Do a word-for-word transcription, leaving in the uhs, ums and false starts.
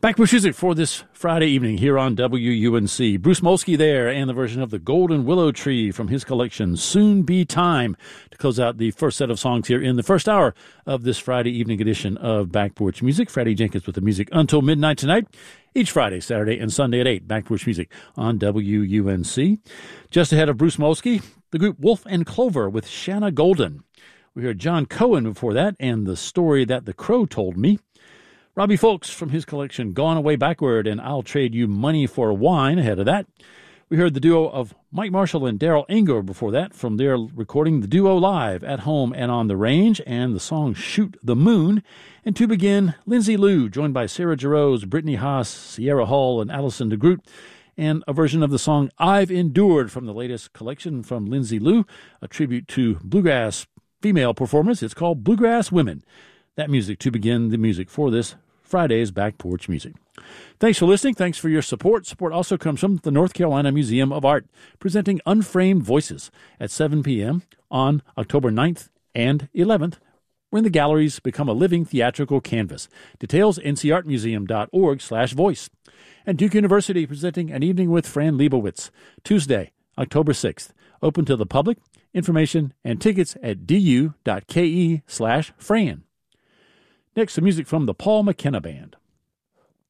Backbush music for this Friday evening here on W U N C. Bruce Molsky there, and the version of the Golden Willow Tree from his collection, Soon Be Time, to close out the first set of songs here in the first hour of this Friday evening edition of Back Porch Music. Freddie Jenkins with the music until midnight tonight. Each Friday, Saturday, and Sunday at eight, Back Porch Music on W U N C. Just ahead of Bruce Molsky, the group Wolf and Clover with Shanna Golden. We heard John Cohen before that, and The Story That the Crow Told Me. Robbie Folks from his collection, Gone Away Backward, and I'll Trade You Money for Wine ahead of that. We heard the duo of Mike Marshall and Daryl Anger before that, from their recording the duo live at home and on the range, and the song Shoot the Moon. And to begin, Lindsay Lou, joined by Sarah Jarosz, Brittany Haas, Sierra Hall, and Allison DeGroot, and a version of the song I've Endured from the latest collection from Lindsay Lou, a tribute to bluegrass female performers. It's called Bluegrass Women. That music to begin the music for this Friday's Back Porch Music. Thanks for listening. Thanks for your support. Support also comes from the North Carolina Museum of Art, presenting Unframed Voices at seven p.m. on October ninth and eleventh, when the galleries become a living theatrical canvas. Details, n c art museum dot org slash voice. And Duke University presenting An Evening with Fran Lebowitz, Tuesday, October sixth. Open to the public. Information and tickets at du.ke slash Fran. Next, some music from the Paul McKenna Band.